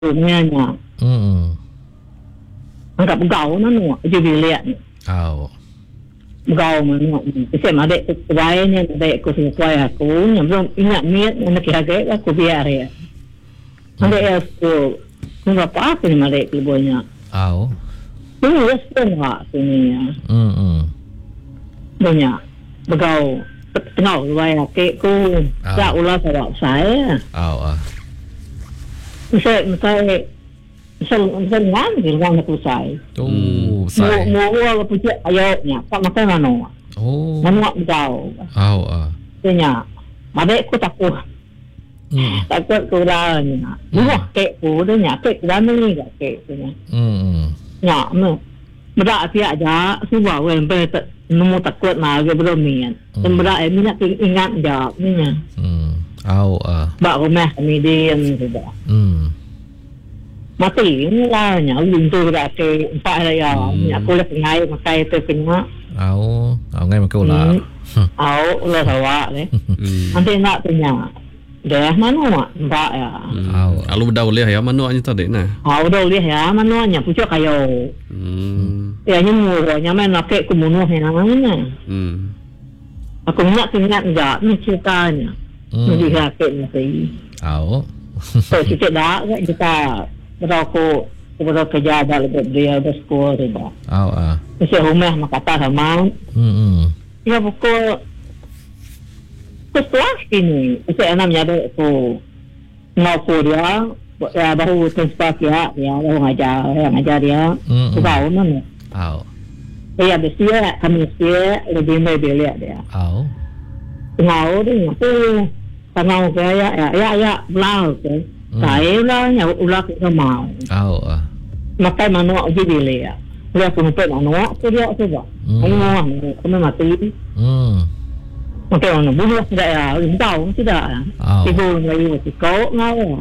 punya nya. Anggap gau na no, jubilean. Gau mana? Saya madek kuainya, madek ku kuai aku, yang belum ingat niat nak kira aku biar ya. Madek aku, apa ni madek keluarnya? Ini setengah sini ya. Banyak begau tengah kuai aku, tak ulah sebab saya. Misal ngan aku saya. Sai. Mau punya ayatnya, tak makan mana. Mana begau. Tanya, madek aku takut. Takut kurangnya. Buah kek ku tu nya, kek kurang ni tak kek tu nya. Nya, muda aja aja, sebab wen ber nemu takut nak ke belum ni. Muda minat ingat jawab ni nya. Bak rumah kami dia ni sudah. Mati ni lah nya, untuk dah ke empat raya. Aku lek ngai makai tu kena. Ngai makai ular. Ular awak ni. Nanti nak tanya. Dah mana mak? Mbak ya. Alu dah boleh ya mana anya tadi nah. Dah boleh ya mana nya pucuk kayo. Ya ni murahnya main nak ku munuh yang mana. Aku nak enggak ni ceritanya. Jadi rakit mesti. So sikit dah kita berlaku kerja dah lebih dia dah sekolah dah. Mesti rumah mak kata sama. Ya pukul setelah ini, saya namanya aku ngaku dia, baru transfer dia baru ngajar dia, tahu mana? Saya bersih, kami bersih, lebih lihat dia. Tahu dia, aku tahu saya, ya, belau tu, saya lah yang ulah kita mau. Makai mana uji dia, dia pun pun mana, aku dia coba, kami mati. Macam mana? Bunuh tidak ya? Tahu tidak? Ibu lagi masih kau ngau.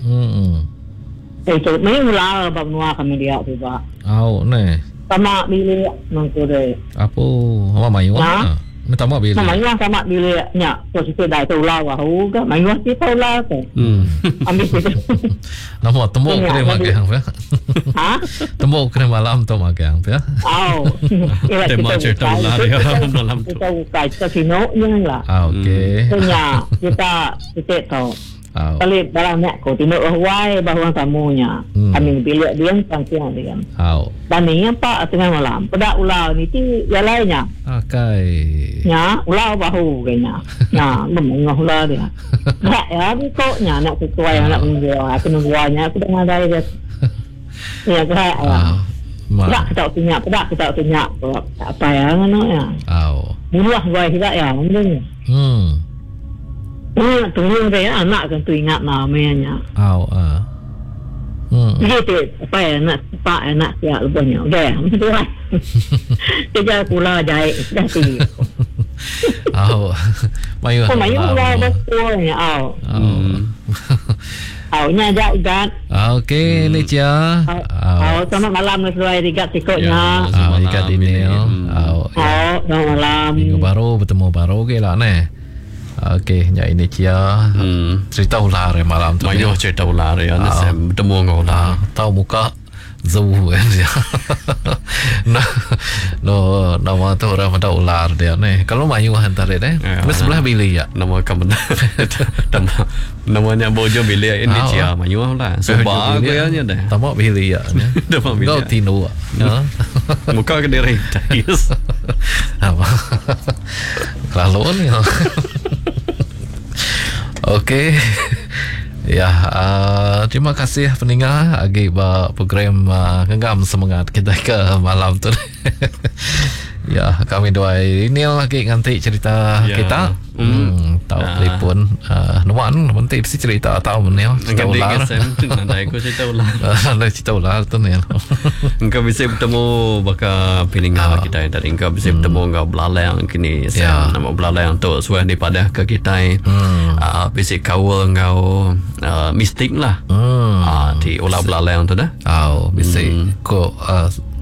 Itu mula bapa kami dia tu pak. Ne. Sama bilik mengkode. Apa? Apa mayu? Minta mau bilik. Sama biliknya. Posisi dah tu lah wahyu ke? Mayu kita lah ke? Ambil itu. Nama tembok kena makan apa? Tembok kena malam tu makan apa? Tema cerita ular ya malam tu. Kita buka kita sino yang lah. Okey. Tanya kita tahu. Kali dalam nak ko tino huai bahawa tamunya. Kami bilik dia tangkian dia. Dan ni apa tengah malam. Pada ular ni ti yang lainnya. Nya ular bahu kayaknya. Nah, memang ular dia. Tak ya ni kok nya nak sesuai nak menjual. Aku nungguannya aku dengar dari dia. Ya tak ya. Tak kita tanya apa ya ngono ya. Mulah gua tidak ya mungkin. Tunggu dia anak kan tu ingat namanya. Gitu apa ya anak siap lebihnya. Dah betul lah. Kerja pula jahit dah ti. Mayu. Mayu lah betul ya. Nya igat. Okey, Licia. Selamat malam sesuai igat tikoknya. Igat ini. Selamat malam. Minggu baru bertemu baru okeylah ne. Okey, nya ini Cia. Cerita ular malam tu. Mayu cerita ular ya, saya bertemu dengan ular. Tahu muka Zuu kan dia. Nama tu orang pada ular dia ni. Kalau Mayu hantar dia sebelah bilik ya. Nama kamu namanya bojo bilik ini Cia Mayu lah. Sebab aku ya dah. Tamak bilik ya. Tamak bilik. Kau tino. Muka ke diri. Apa? Lalu ni. Okey. Ya, terima kasih pendengar agi program genggam semangat kita ke malam tu. Ya, kami doa ini lagi nanti cerita kita. Tahu telefon nuan nanti si cerita tahu ni cerita ular. Nanti aku cerita ular. Nanti cerita ular tu ni. Engkau bisa bertemu baka pendengar kita dari engkau bisa bertemu engkau belalai kini nama belalai tu suai daripada ke kita. Bisa kawal engkau mistik lah. Di ular belalai tu dah. Bisa ko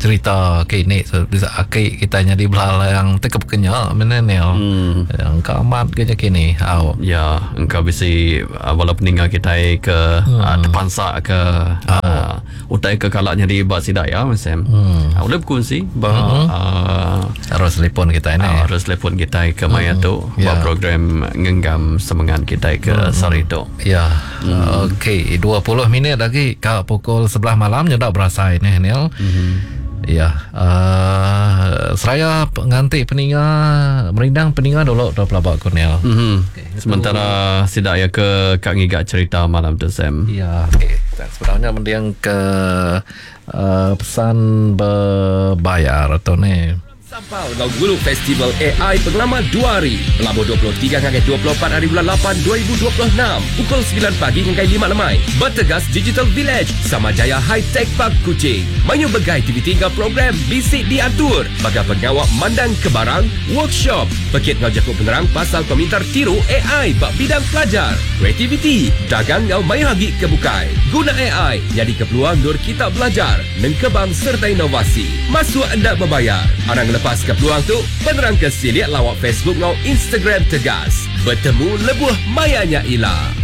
cerita kini bisa akik kita jadi belang tekap kenyal menenel yang kamat kerja kini ya engkau bisa wala peninggal kita ke depan sa ke utai ke kalaknya di bak sidaya macam boleh berkongsi harus telepon kita ini harus telepon kita ke maya tu buat program ngenggam semangat kita ke sari tu ya. Okey, 20 minit lagi ke pukul 11 malam sudah berasa ini Nel. Ya, seraya nganti peninggal merindang peninggal dulu pelabak Cornel. Sementara sidak ya ke Kak Ngigak cerita malam tu Sam. Ya, okey. Sebenarnya mendiang ke pesan berbayar atau ni Sampau Lau Gulu Festival AI Pengalaman 2 hari Berlabuh 23 hingga 24 hari bulan 8 2026 Pukul 9 pagi hingga 5 lemai Bertegas Digital Village Samajaya High Tech Park Kuching Mayu begai aktiviti hingga program Bisik diatur Bagai pengawak mandang ke barang Workshop Pekit ngau jakuk penerang Pasal komentar tiru AI Bak bidang pelajar Kreativiti Dagang ngau mayu hagi kebukai Guna AI Jadi kepeluang dur kita belajar Nengkebang serta inovasi Masuk anda berbayar Arang lepas ke peluang tu penerang ke siliat lawak Facebook ngau Instagram Tegas bertemu lebuh mayanya Ila.